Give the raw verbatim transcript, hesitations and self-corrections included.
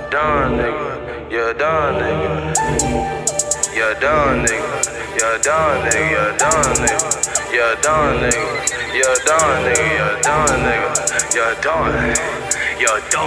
done, nigga. You're done, nigga. You're done, nigga. You're done, nigga. You're done, nigga. You're done, nigga. You're done, nigga. You're done, nigga. You're done. You're done.